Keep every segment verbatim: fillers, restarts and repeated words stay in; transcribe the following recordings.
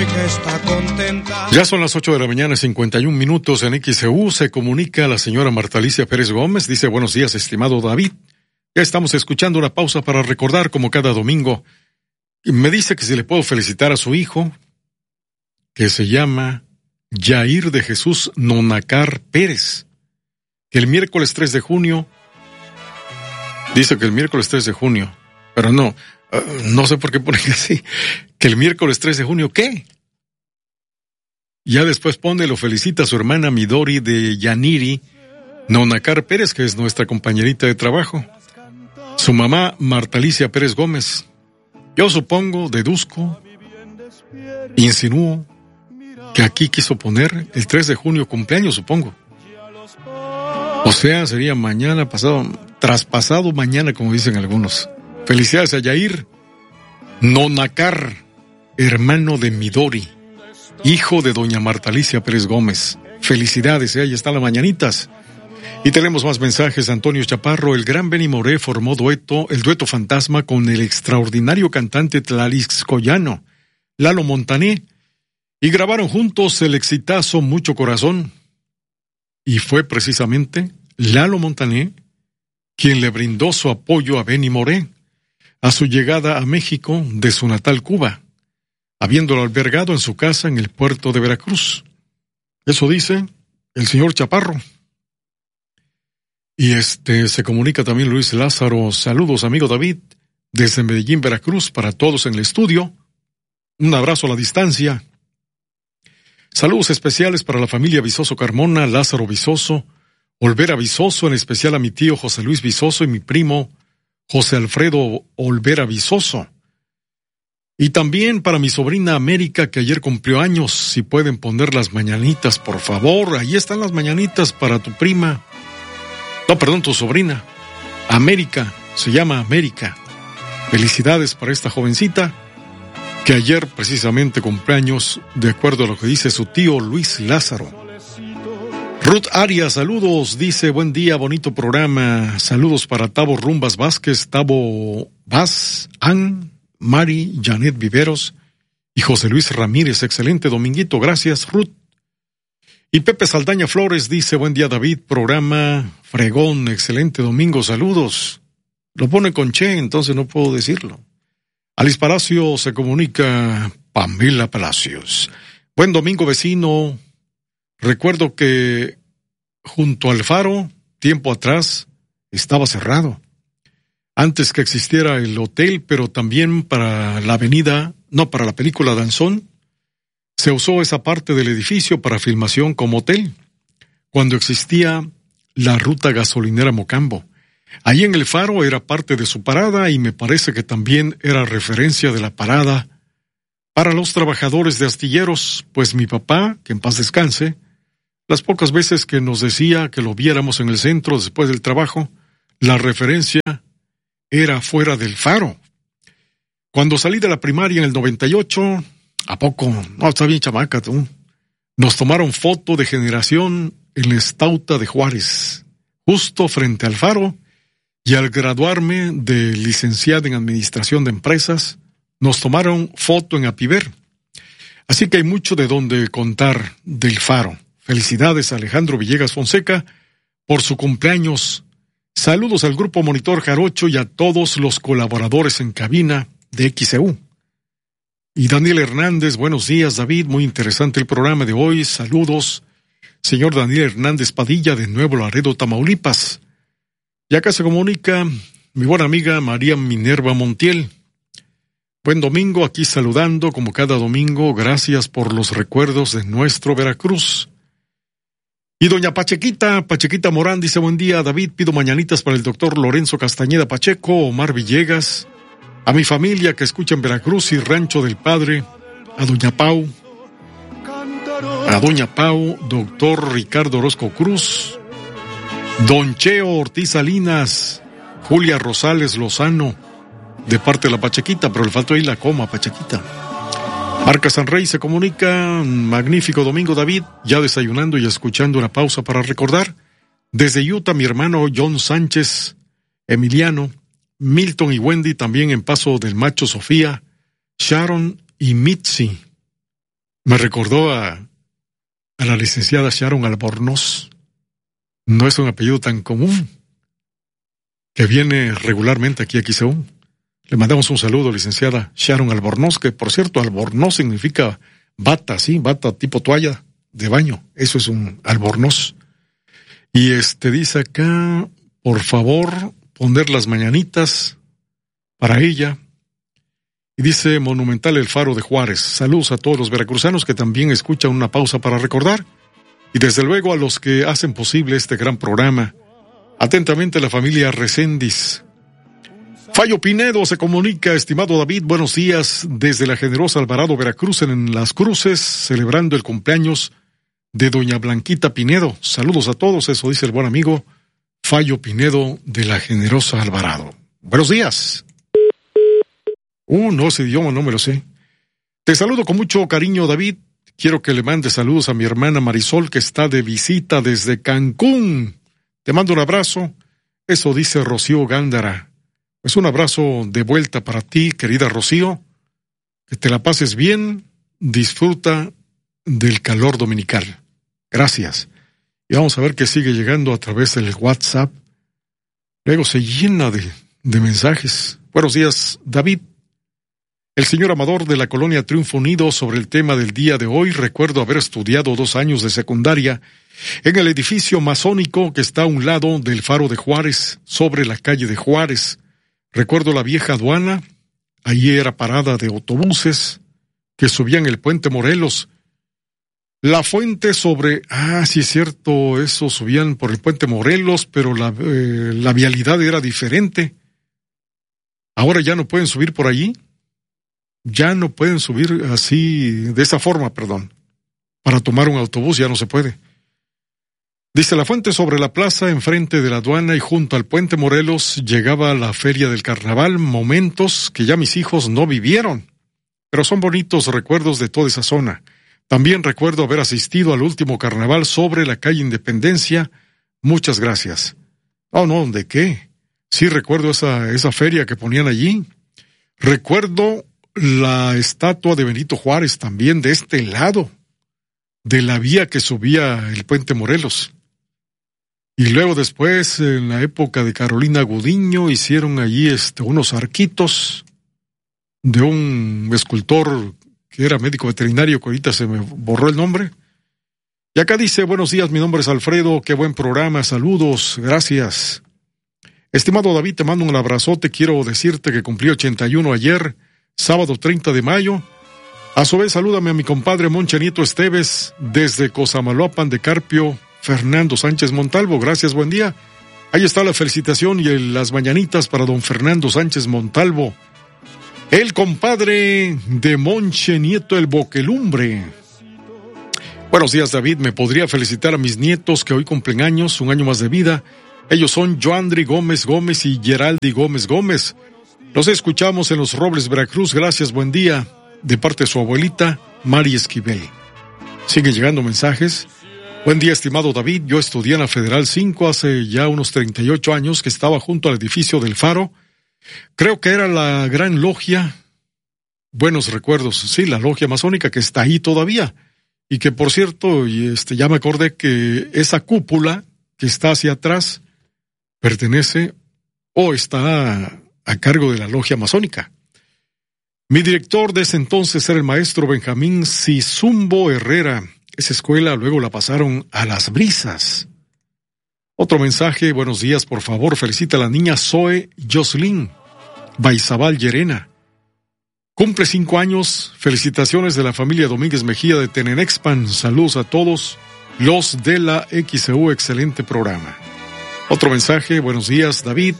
Está contenta. Ya son las ocho de la mañana, cincuenta y un minutos. En X E U se comunica la señora Marta Alicia Pérez Gómez. Dice: buenos días, estimado David. Ya estamos escuchando una pausa para recordar, como cada domingo. Me dice que si le puedo felicitar a su hijo, que se llama Yair de Jesús Nonacar Pérez, que el miércoles tres de junio, dice que el miércoles tres de junio, pero no, uh, no sé por qué pone así, que el miércoles tres de junio, ¿qué? Ya después pone, lo felicita a su hermana Midori de Yaniri Nonacar Pérez, que es nuestra compañerita de trabajo. Su mamá, Marta Alicia Pérez Gómez. Yo supongo, deduzco, insinúo, que aquí quiso poner el tres de junio cumpleaños, supongo. O sea, sería mañana, pasado, traspasado mañana, como dicen algunos. Felicidades a Yair Nonacar, hermano de Midori, hijo de doña Marta Alicia Pérez Gómez. Felicidades, ¿eh? Ahí están las mañanitas. Y tenemos más mensajes. Antonio Chaparro: el gran Benny Moré formó dueto, el dueto fantasma con el extraordinario cantante tlaxcoyano Lalo Montané, y grabaron juntos el exitazo Mucho Corazón. Y fue precisamente Lalo Montané quien le brindó su apoyo a Benny Moré a su llegada a México de su natal Cuba, habiéndolo albergado en su casa en el puerto de Veracruz. Eso dice el señor Chaparro. Y este se comunica también Luis Lázaro: saludos, amigo David, desde Medellín, Veracruz, para todos en el estudio. Un abrazo a la distancia. Saludos especiales para la familia Vizoso Carmona, Lázaro Vizoso, Olvera Vizoso, en especial a mi tío José Luis Vizoso y mi primo José Alfredo Olvera Vizoso. Y también para mi sobrina América, que ayer cumplió años. Si pueden poner las mañanitas, por favor. Ahí están las mañanitas para tu prima. No, perdón, tu sobrina. América, se llama América. Felicidades para esta jovencita, que ayer precisamente cumpleaños, de acuerdo a lo que dice su tío Luis Lázaro. Ruth Arias, saludos, dice: buen día, bonito programa. Saludos para Tabo Rumbas Vázquez, Tabo Vaz, Ann, Mari, Janet Viveros y José Luis Ramírez. Excelente dominguito, gracias, Ruth. Y Pepe Saldaña Flores dice: buen día, David, programa fregón, excelente domingo, saludos. Lo pone con che, entonces no puedo decirlo. Alice Palacio se comunica Pamela Palacios: buen domingo, vecino. Recuerdo que junto al faro, tiempo atrás, estaba cerrado. Antes que existiera el hotel, pero también para la avenida, no, para la película Danzón, se usó esa parte del edificio para filmación como hotel, cuando existía la ruta gasolinera Mocambo. Allí en el faro era parte de su parada, y me parece que también era referencia de la parada para los trabajadores de astilleros, pues mi papá, que en paz descanse, las pocas veces que nos decía que lo viéramos en el centro después del trabajo, la referencia era fuera del faro. Cuando salí de la primaria en el noventa y ocho, ¿a poco? No, está bien chamaca tú. Nos tomaron foto de generación en la Estauta de Juárez, justo frente al faro, y al graduarme de licenciada en Administración de Empresas, nos tomaron foto en Apiver. Así que hay mucho de donde contar del faro. Felicidades a Alejandro Villegas Fonseca por su cumpleaños. Saludos al Grupo Monitor Jarocho y a todos los colaboradores en cabina de X E U. Y Daniel Hernández: buenos días, David, muy interesante el programa de hoy. Saludos, señor Daniel Hernández Padilla, de Nuevo Laredo, Tamaulipas. Y acá se comunica mi buena amiga María Minerva Montiel: buen domingo, aquí saludando como cada domingo, gracias por los recuerdos de nuestro Veracruz. Y doña Pachequita, Pachequita Morán dice: buen día, David, pido mañanitas para el doctor Lorenzo Castañeda Pacheco, Omar Villegas, a mi familia que escucha en Veracruz y Rancho del Padre, a doña Pau, a doña Pau, doctor Ricardo Orozco Cruz, don Cheo Ortiz Salinas, Julia Rosales Lozano, de parte de la Pachequita, pero le faltó ahí la coma, Pachequita. Marca Sanrey se comunica: magnífico domingo, David, ya desayunando y escuchando una pausa para recordar. Desde Utah, mi hermano John Sánchez, Emiliano, Milton y Wendy, también en Paso del Macho, Sofía, Sharon y Mitzi. Me recordó a, a la licenciada Sharon Albornoz. No es un apellido tan común, que viene regularmente aquí a X E U. Le mandamos un saludo, licenciada Sharon Albornoz, que por cierto, Albornoz significa bata, sí, bata tipo toalla de baño. Eso es un albornoz. Y este dice acá, por favor, poner las mañanitas para ella. Y dice, monumental el Faro de Juárez. Saludos a todos los veracruzanos que también escuchan una pausa para recordar. Y desde luego a los que hacen posible este gran programa. Atentamente la familia Recendis. Fallo Pinedo se comunica, estimado David, buenos días desde la generosa Alvarado, Veracruz, en Las Cruces, celebrando el cumpleaños de doña Blanquita Pinedo. Saludos a todos, eso dice el buen amigo Fallo Pinedo de la generosa Alvarado. Buenos días. Uh, no, ese idioma no me lo sé. Te saludo con mucho cariño, David. Quiero que le mande saludos a mi hermana Marisol, que está de visita desde Cancún. Te mando un abrazo. Eso dice Rocío Gándara. Pues un abrazo de vuelta para ti, querida Rocío. Que te la pases bien. Disfruta del calor dominical. Gracias. Y vamos a ver qué sigue llegando a través del WhatsApp. Luego se llena de, de mensajes. Buenos días, David. El señor Amador de la colonia Triunfo Unido, sobre el tema del día de hoy. Recuerdo haber estudiado dos años de secundaria en el edificio masónico que está a un lado del Faro de Juárez, sobre la calle de Juárez. Recuerdo la vieja aduana. Allí era parada de autobuses que subían el puente Morelos. La fuente sobre... Ah, sí es cierto, eso subían por el puente Morelos, pero la, eh, la vialidad era diferente. Ahora ya no pueden subir por allí. Ya no pueden subir así, de esa forma, perdón. Para tomar un autobús ya no se puede. Dice, la fuente sobre la plaza, enfrente de la aduana y junto al puente Morelos, llegaba la feria del carnaval, momentos que ya mis hijos no vivieron. Pero son bonitos recuerdos de toda esa zona. También recuerdo haber asistido al último carnaval sobre la calle Independencia. Muchas gracias. Oh, no, ¿de qué? Sí recuerdo esa, esa feria que ponían allí. Recuerdo la estatua de Benito Juárez también de este lado, de la vía que subía el puente Morelos. Y luego después, en la época de Carolina Gudiño, hicieron allí este, unos arquitos de un escultor que era médico veterinario, que ahorita se me borró el nombre. Y acá dice, buenos días, mi nombre es Alfredo, qué buen programa, saludos, gracias. Estimado David, te mando un abrazote, quiero decirte que cumplí ochenta y uno ayer, sábado treinta de mayo. A su vez, salúdame a mi compadre Monche Nieto Esteves, desde Cosamaloapan de Carpio, Fernando Sánchez Montalvo. Gracias, buen día. Ahí está la felicitación y el, las mañanitas para don Fernando Sánchez Montalvo, el compadre de Monche Nieto el Boquelumbre. Buenos días, David. ¿Me podría felicitar a mis nietos que hoy cumplen años, un año más de vida? Ellos son Joandri Gómez Gómez y Geraldi Gómez Gómez. Los escuchamos en Los Robles, Veracruz. Gracias, buen día. De parte de su abuelita, Mari Esquivel. Siguen llegando mensajes. Buen día, estimado David. Yo estudié en la Federal cinco hace ya unos treinta y ocho años, que estaba junto al edificio del Faro. Creo que era la Gran Logia. Buenos recuerdos. Sí, la Logia Masónica que está ahí todavía. Y que, por cierto, y este, ya me acordé que esa cúpula que está hacia atrás pertenece o está a cargo de la Logia Masónica. Mi director de ese entonces era el maestro Benjamín Sizumbo Herrera. Esa escuela luego la pasaron a Las Brisas. Otro mensaje, buenos días, por favor, felicita a la niña Zoe Jocelyn Baizabal Llerena. Cumple cinco años, felicitaciones de la familia Domínguez Mejía de Tenenexpan. Saludos a todos los de la X E U, excelente programa. Otro mensaje, buenos días, David.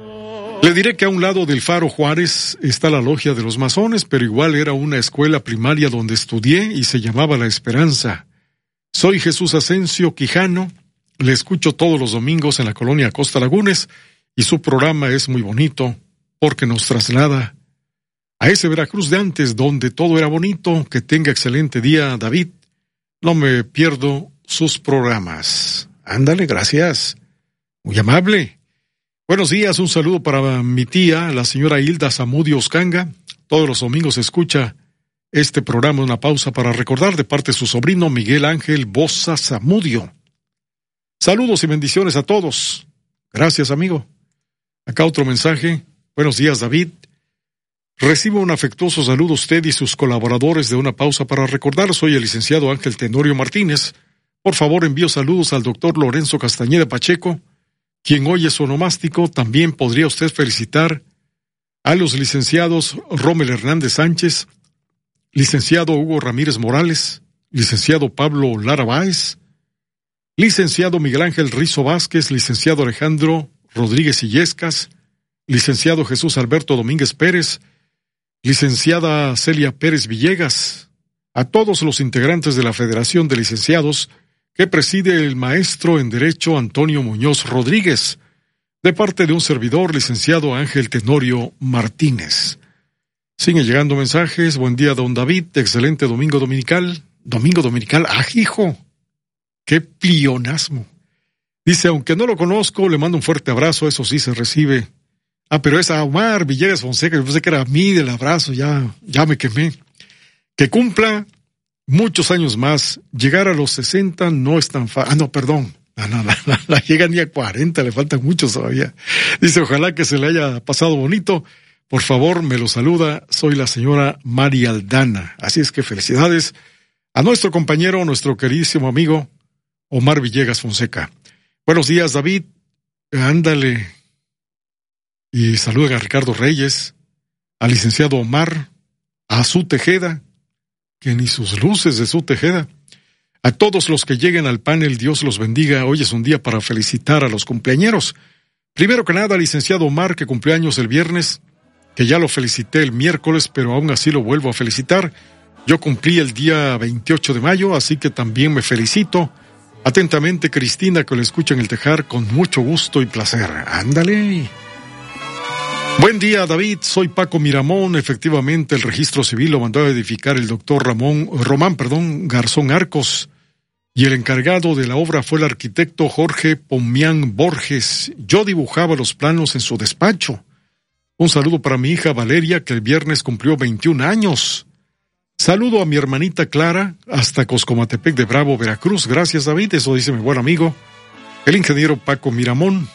Le diré que a un lado del Faro Juárez está la Logia de los Masones, pero igual era una escuela primaria donde estudié y se llamaba La Esperanza. Soy Jesús Asensio Quijano, le escucho todos los domingos en la colonia Costa Lagunes y su programa es muy bonito porque nos traslada a ese Veracruz de antes donde todo era bonito. Que tenga excelente día, David. No me pierdo sus programas. Ándale, gracias. Muy amable. Buenos días, un saludo para mi tía, la señora Hilda Zamudio Oscanga. Todos los domingos escucha este programa Una Pausa para Recordar de parte de su sobrino Miguel Ángel Boza Zamudio. Saludos y bendiciones a todos. Gracias, amigo. Acá otro mensaje. Buenos días, David. Recibo un afectuoso saludo a usted y sus colaboradores de Una Pausa para Recordar. Soy el licenciado Ángel Tenorio Martínez. Por favor, envío saludos al doctor Lorenzo Castañeda Pacheco, quien hoy es onomástico. También podría usted felicitar a los licenciados Rommel Hernández Sánchez, licenciado Hugo Ramírez Morales, licenciado Pablo Lara Báez, licenciado Miguel Ángel Rizo Vázquez, licenciado Alejandro Rodríguez Illescas, licenciado Jesús Alberto Domínguez Pérez, licenciada Celia Pérez Villegas, a todos los integrantes de la Federación de Licenciados que preside el maestro en Derecho Antonio Muñoz Rodríguez, de parte de un servidor, licenciado Ángel Tenorio Martínez. Siguen llegando mensajes. Buen día, don David, excelente domingo dominical. Domingo dominical, ¡ah, hijo! ¡Qué plionasmo! Dice, aunque no lo conozco, le mando un fuerte abrazo, eso sí se recibe. Ah, pero es a Omar Villegas Fonseca, yo pensé que era a mí del abrazo, ya, ya me quemé. Que cumpla muchos años más. Llegar a los sesenta no es tan fácil. Ah, no, perdón. No, no, no, no, no llega ni a cuarenta, le faltan muchos todavía. Dice, ojalá que se le haya pasado bonito. Por favor, me lo saluda. Soy la señora María Aldana. Así es que felicidades a nuestro compañero, nuestro queridísimo amigo Omar Villegas Fonseca. Buenos días, David. Ándale. Y saluden a Ricardo Reyes, al licenciado Omar, a su Tejeda, que ni sus luces de su Tejeda. A todos los que lleguen al panel, Dios los bendiga. Hoy es un día para felicitar a los cumpleañeros. Primero que nada, licenciado Omar, que cumplió años el viernes, que ya lo felicité el miércoles, pero aún así lo vuelvo a felicitar. Yo cumplí el día veintiocho de mayo, así que también me felicito. Atentamente, Cristina, que lo escucha en el Tejar con mucho gusto y placer. Ándale. Buen día, David. Soy Paco Miramón. Efectivamente, el registro civil lo mandó a edificar el doctor Ramón, Román, perdón, Garzón Arcos. Y el encargado de la obra fue el arquitecto Jorge Pomián Borges. Yo dibujaba los planos en su despacho. Un saludo para mi hija Valeria, que el viernes cumplió veintiún años. Saludo a mi hermanita Clara, hasta Coscomatepec de Bravo, Veracruz. Gracias, David. Eso dice mi buen amigo, el ingeniero Paco Miramón.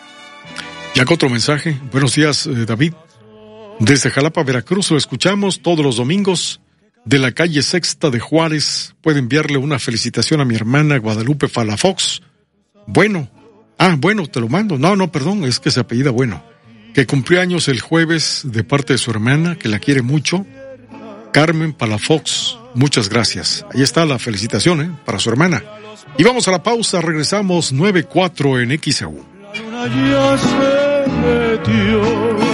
Y acá otro mensaje. Buenos días, eh, David. Desde Jalapa, Veracruz, lo escuchamos todos los domingos de la calle Sexta de Juárez. Puede enviarle una felicitación a mi hermana Guadalupe Palafox. Bueno. Ah, bueno, te lo mando. No, no, perdón, es que se apellida Bueno. Que cumplió años el jueves de parte de su hermana, que la quiere mucho. Carmen Palafox, muchas gracias. Ahí está la felicitación, ¿eh? Para su hermana. Y vamos a la pausa, regresamos nueve cuatro en X E U. La luna ya se metió.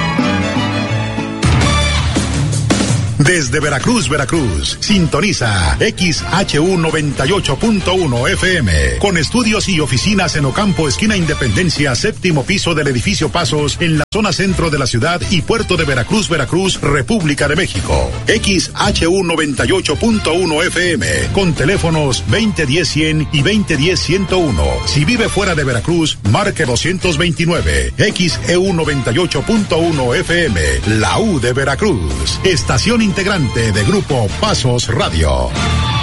Desde Veracruz, Veracruz, sintoniza X H U noventa y ocho punto uno F M, con estudios y oficinas en Ocampo, esquina Independencia, séptimo piso del edificio Pasos, en la zona centro de la ciudad y puerto de Veracruz, Veracruz, República de México. X H U noventa y ocho punto uno F M, con teléfonos veinte diez cien y veinte diez ciento uno. Si vive fuera de Veracruz, marque doscientos veintinueve. X E U noventa y ocho punto uno F M, la U de Veracruz. Estación integrante de Grupo Pasos Radio.